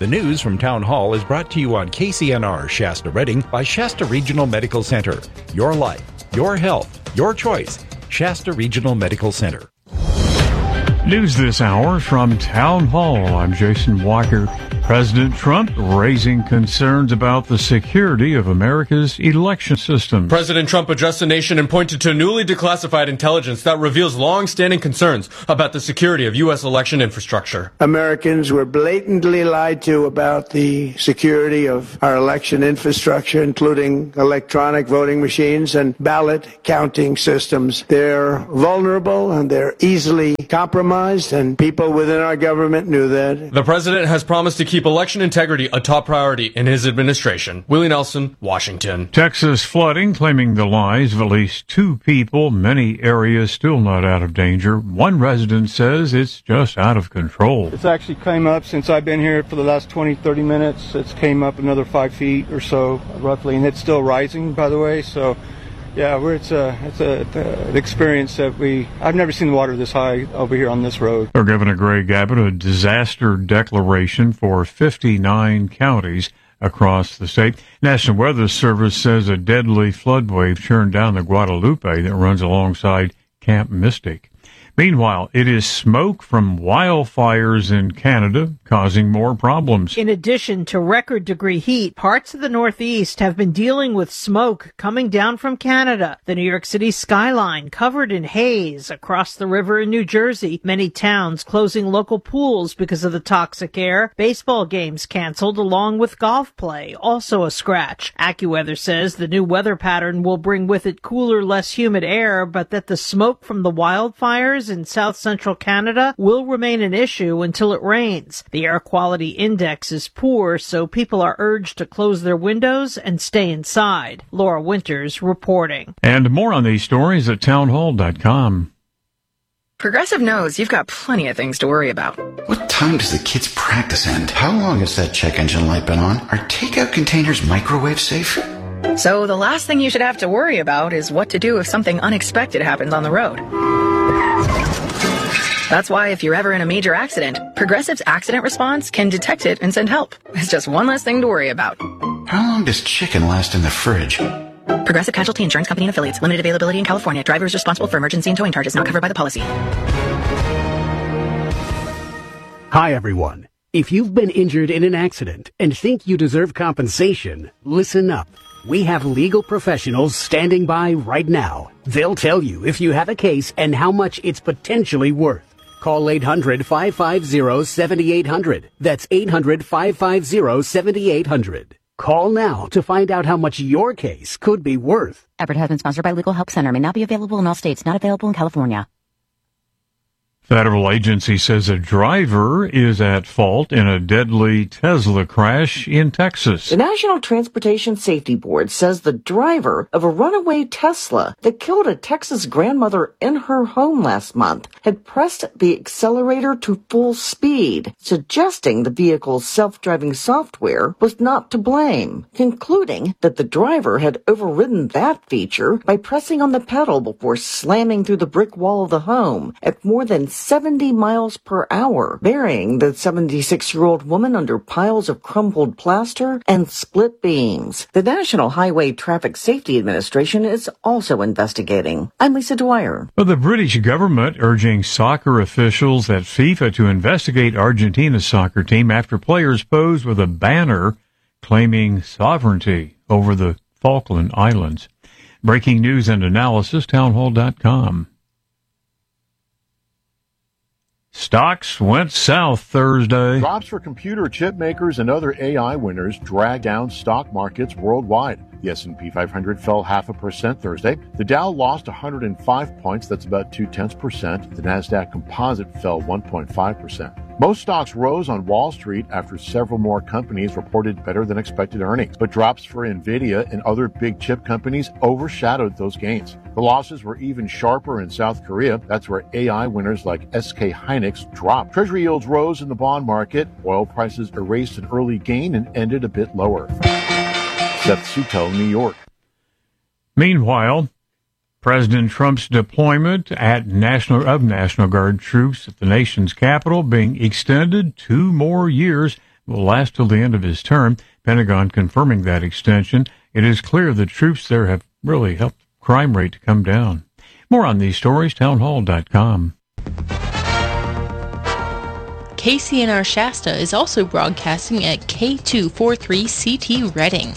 The news from Town Hall is brought to you on KCNR Shasta Redding by Shasta Regional Medical Center. Your life, your health, your choice. Shasta Regional Medical Center. News this hour from Town Hall. I'm Jason Walker. President Trump raising concerns about the security of America's election system. President Trump addressed the nation and pointed to newly declassified intelligence that reveals long-standing concerns about the security of U.S. election infrastructure. Americans were blatantly lied to about the security of our election infrastructure, including electronic voting machines and ballot counting systems. They're vulnerable and they're easily compromised, and people within our government knew that. The president has promised to keep election integrity a top priority in his administration. Willie Nelson, Washington. Texas flooding, claiming the lives of at least 2 people. Many areas still not out of danger. One resident says it's just out of control. It's actually came up since I've been here for the last 20, 30 minutes. It's came up another 5 feet or so, roughly, and it's still rising, by the way. So, yeah, it's an experience that I've never seen the water this high over here on this road. Our Governor Greg Abbott, a disaster declaration for 59 counties across the state. National Weather Service says a deadly flood wave churned down the Guadalupe that runs alongside Camp Mystic. Meanwhile, it is smoke from wildfires in Canada causing more problems. In addition to record-degree heat, parts of the Northeast have been dealing with smoke coming down from Canada. The New York City skyline covered in haze across the river in New Jersey. Many towns closing local pools because of the toxic air. Baseball games canceled along with golf play, also a scratch. AccuWeather says the new weather pattern will bring with it cooler, less humid air, but that the smoke from the wildfires in south central Canada will remain an issue until it rains. The air quality index is poor, so people are urged to close their windows and stay inside. Laura Winters reporting. And more on these stories at townhall.com. Progressive knows you've got plenty of things to worry about. What time does the kids' practice end? How long has that check engine light been on? Are takeout containers microwave safe? So the last thing you should have to worry about is what to do if something unexpected happens on the road. That's why if you're ever in a major accident, Progressive's accident response can detect it and send help. It's just one less thing to worry about. How long does chicken last in the fridge? Progressive Casualty Insurance Company and Affiliates. Limited availability in California. Driver is responsible for emergency and towing charges not covered by the policy. Hi, everyone. If you've been injured in an accident and think you deserve compensation, listen up. We have legal professionals standing by right now. They'll tell you if you have a case and how much it's potentially worth. Call 800-550-7800. That's 800-550-7800. Call now to find out how much your case could be worth. Effort has been sponsored by Legal Help Center. May not be available in all states. Not available in California. Federal agency says a driver is at fault in a deadly Tesla crash in Texas. The National Transportation Safety Board says the driver of a runaway Tesla that killed a Texas grandmother in her home last month had pressed the accelerator to full speed, suggesting the vehicle's self-driving software was not to blame, concluding that the driver had overridden that feature by pressing on the pedal before slamming through the brick wall of the home at more than 70 miles per hour, burying the 76-year-old woman under piles of crumpled plaster and split beams. The National Highway Traffic Safety Administration is also investigating. I'm Lisa Dwyer. Well, the British government urging soccer officials at FIFA to investigate Argentina's soccer team after players posed with a banner claiming sovereignty over the Falkland Islands. Breaking news and analysis, townhall.com. Stocks went south Thursday. Drops for computer chip makers and other AI winners dragged down stock markets worldwide. The S&P 500 fell 0.5% Thursday. The Dow lost 105 points. That's about 0.2%. The Nasdaq Composite fell 1.5%. Most stocks rose on Wall Street after several more companies reported better than expected earnings. But drops for Nvidia and other big chip companies overshadowed those gains. The losses were even sharper in South Korea. That's where AI winners like SK Hynix dropped. Treasury yields rose in the bond market. Oil prices erased an early gain and ended a bit lower. Seth Sutel, New York. Meanwhile, President Trump's deployment of National Guard troops at the nation's capital being extended 2 more years. will last till the end of his term. Pentagon confirming that extension. It is clear the troops there have really helped crime rate to come down. More on these stories, townhall.com. KCNR Shasta is also broadcasting at K243CT Reading.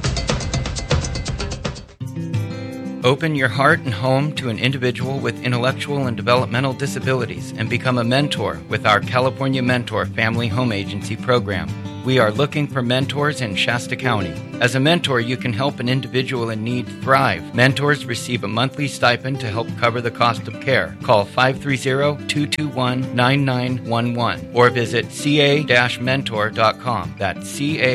Open your heart and home to an individual with intellectual and developmental disabilities and become a mentor with our California Mentor Family Home Agency program. We are looking for mentors in Shasta County. As a mentor, you can help an individual in need thrive. Mentors receive a monthly stipend to help cover the cost of care. Call 530-221-9911 or visit ca-mentor.com. That's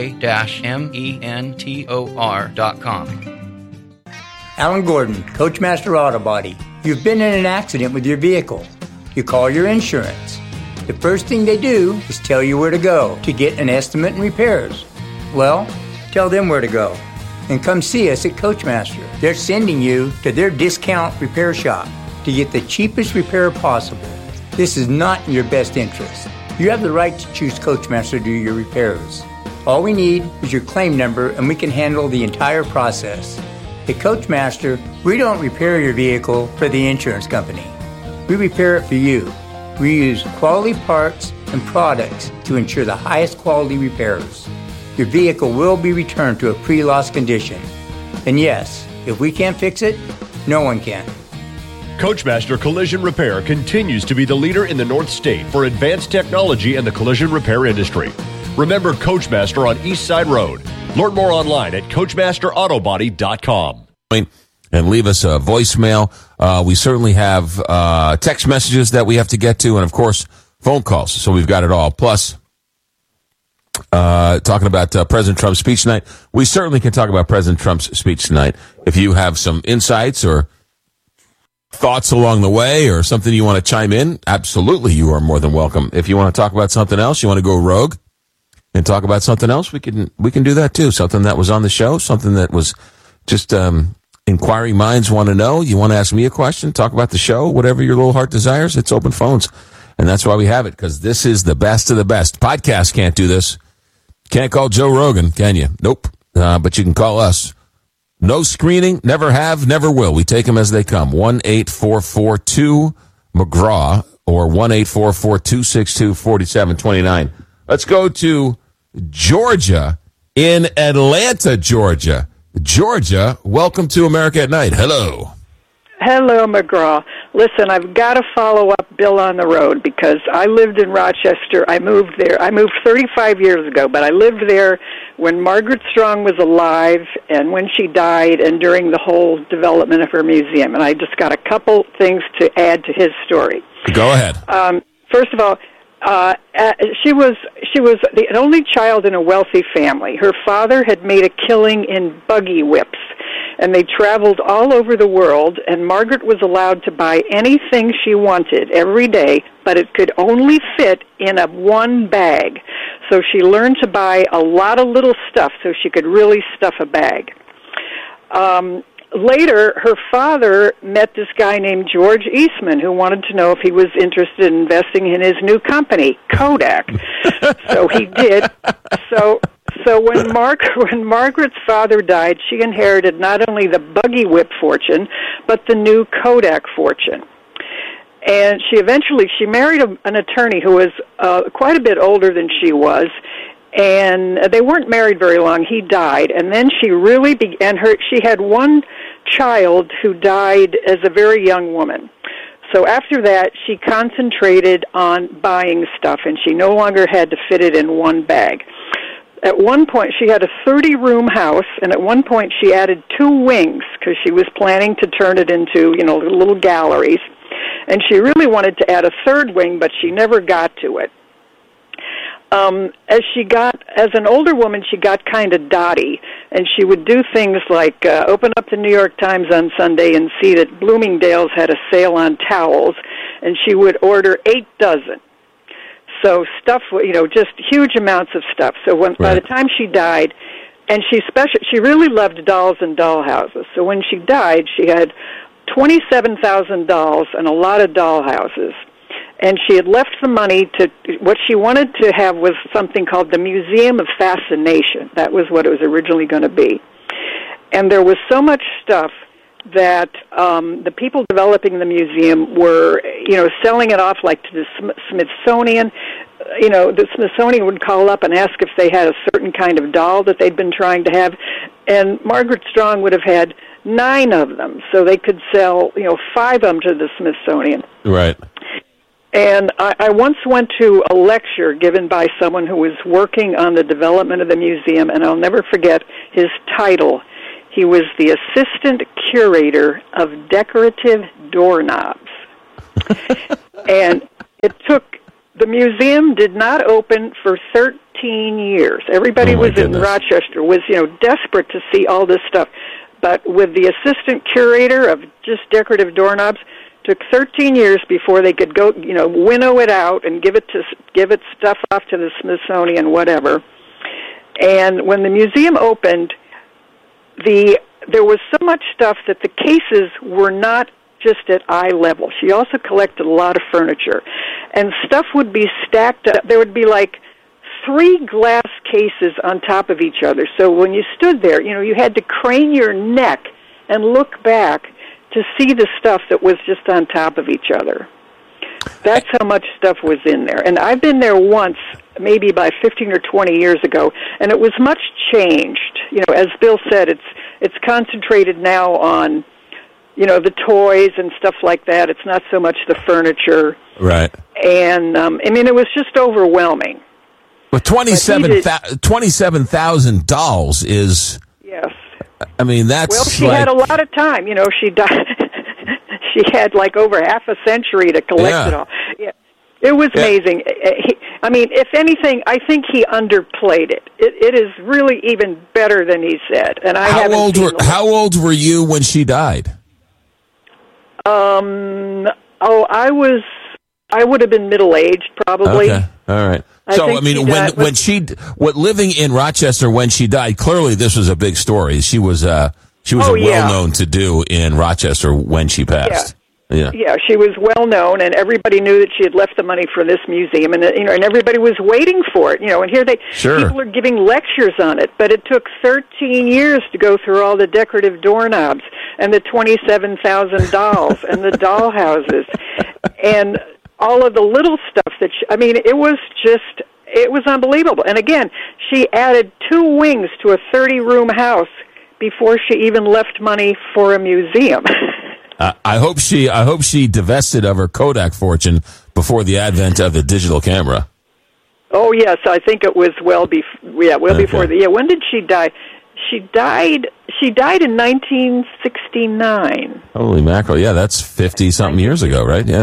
ca-mentor.com. Alan Gordon, Coachmaster Auto Body. You've been in an accident with your vehicle. You call your insurance. The first thing they do is tell you where to go to get an estimate and repairs. Well, tell them where to go and come see us at Coachmaster. They're sending you to their discount repair shop to get the cheapest repair possible. This is not in your best interest. You have the right to choose Coachmaster to do your repairs. All we need is your claim number and we can handle the entire process. At Coachmaster, we don't repair your vehicle for the insurance company. We repair it for you. We use quality parts and products to ensure the highest quality repairs. Your vehicle will be returned to a pre-loss condition. And yes, if we can't fix it, no one can. Coachmaster Collision Repair continues to be the leader in the North State for advanced technology in the collision repair industry. Remember Coachmaster on East Side Road. Learn more online at CoachmasterAutobody.com. And leave us a voicemail. We certainly have text messages that we have to get to, and of course, phone calls. So we've got it all. Plus, talking about President Trump's speech tonight, we certainly can talk about President Trump's speech tonight. If you have some insights or thoughts along the way or something you want to chime in, absolutely, you are more than welcome. If you want to talk about something else, you want to go rogue and talk about something else, we can do that too. Something that was on the show, something that was just inquiring minds want to know. You want to ask me a question, talk about the show, whatever your little heart desires. It's open phones, and that's why we have it, because this is the best of the best. Podcasts can't do this. Can't call Joe Rogan, can you? Nope. But you can call us. No screening, never have, never will. We take them as they come. 1-844-2-McGraw or 1-844-262-4729. Let's go to Georgia in Atlanta, Georgia. Georgia, welcome to America at Night. Hello. Hello, McGraw. Listen, I've got to follow up Bill on the Road because I lived in Rochester. I moved there. I moved 35 years ago, but I lived there when Margaret Strong was alive and when she died and during the whole development of her museum. And I just got a couple things to add to his story. Go ahead. First of all, she was the only child in a wealthy family. Her father had made a killing in buggy whips, and they traveled all over the world, and Margaret was allowed to buy anything she wanted every day, but it could only fit in one bag. So she learned to buy a lot of little stuff so she could really stuff a bag. Later, her father met this guy named George Eastman, who wanted to know if he was interested in investing in his new company, Kodak. So he did. So when Margaret's father died, she inherited not only the buggy whip fortune, but the new Kodak fortune. And she married an attorney who was quite a bit older than she was, and they weren't married very long. He died, and then she really she had one child who died as a very young woman. So after that, she concentrated on buying stuff, and she no longer had to fit it in one bag. At one point, she had a 30-room house, and at one point she added 2 wings because she was planning to turn it into, little galleries. And she really wanted to add a 3rd wing, but she never got to it. As an older woman, she got kind of dotty, and she would do things like open up the New York Times on Sunday and see that Bloomingdale's had a sale on towels, and she would order 8 dozen. So stuff, just huge amounts of stuff. So by the time she died, and she really loved dolls and dollhouses. So when she died, she had 27,000 dolls and a lot of dollhouses. And she had left the money to, what she wanted to have was something called the Museum of Fascination. That was what it was originally going to be. And there was so much stuff that the people developing the museum were, selling it off like to the Smithsonian. The Smithsonian would call up and ask if they had a certain kind of doll that they'd been trying to have. And Margaret Strong would have had 9 of them, so they could sell, 5 of them to the Smithsonian. Right. And I once went to a lecture given by someone who was working on the development of the museum, and I'll never forget his title. He was the assistant curator of decorative doorknobs. And the museum did not open for 13 years. Everybody in Rochester was, desperate to see all this stuff. But with the assistant curator of just decorative doorknobs, took 13 years before they could go, winnow it out and give it stuff off to the Smithsonian, whatever. And when the museum opened, there was so much stuff that the cases were not just at eye level. She also collected a lot of furniture, and stuff would be stacked up. There would be like 3 glass cases on top of each other. So when you stood there, you had to crane your neck and look back to see the stuff that was just on top of each other. That's how much stuff was in there. And I've been there once, maybe by 15 or 20 years ago, and it was much changed. As Bill said, it's concentrated now on, the toys and stuff like that. It's not so much the furniture. Right. And, it was just overwhelming. But 27,000 dolls is... Yes. That's... Well, she had a lot of time. She died. She had like over half a century to collect it all. Yeah. It was amazing. If anything, I think he underplayed it. It is really even better than he said. And how old were you when she died? I would have been middle-aged, probably. Okay. All right. Living in Rochester when she died, clearly this was a big story. She was well-known to do in Rochester when she passed. Yeah, she was well-known, and everybody knew that she had left the money for this museum, and and everybody was waiting for it. And here people are giving lectures on it, but it took 13 years to go through all the decorative doorknobs and the 27,000 dolls and the doll houses and all of the little stuff that it was unbelievable. And again, she added 2 wings to a 30-room house before she even left money for a museum. I hope she divested of her Kodak fortune before the advent of the digital camera. Oh yes, I think it was before when did she die? She died in 1969. Holy mackerel! Yeah, that's 50-something years ago, right? Yeah,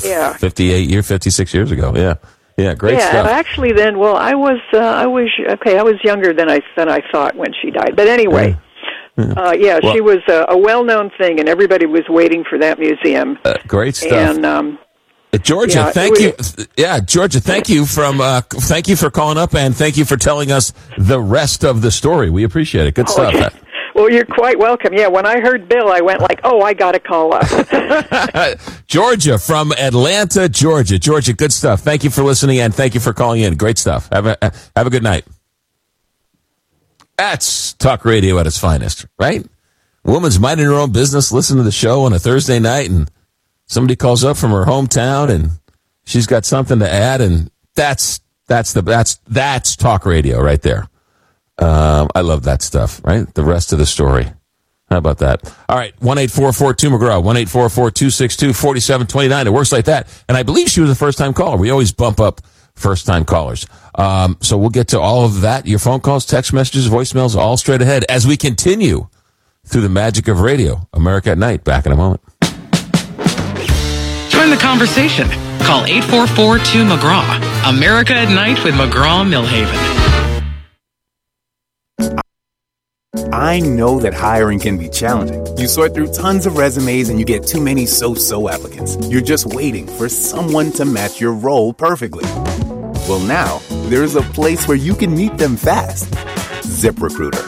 56 years ago. Yeah, great stuff. Yeah, actually, then, I was younger than I thought when she died. But anyway. She was a well-known thing, and everybody was waiting for that museum. Great stuff. And Georgia, thank you. Yeah, Georgia, thank you thank you for calling up, and thank you for telling us the rest of the story. We appreciate it. Good stuff. Yeah. Well, you're quite welcome. Yeah, when I heard Bill, I went like, I got to call up. Georgia from Atlanta, Georgia. Georgia, good stuff. Thank you for listening, and thank you for calling in. Great stuff. Have a good night. That's talk radio at its finest, right? A woman's minding her own business, listening to the show on a Thursday night, and somebody calls up from her hometown, and she's got something to add, and that's talk radio right there. I love that stuff, right? The rest of the story. How about that? All right, 1-844-2-McGraw, 1-844-262-4729. It works like that. And I believe she was a first-time caller. We always bump up first-time callers. So we'll get to all of that. Your phone calls, text messages, voicemails, all straight ahead as we continue through the magic of radio. America at Night. Back in a moment. Join the conversation. Call 844-2-McGraw. America at Night with McGraw-Millhaven. I know that hiring can be challenging. You sort through tons of resumes and you get too many so-so applicants. You're just waiting for someone to match your role perfectly. Well, now, there's a place where you can meet them fast. ZipRecruiter.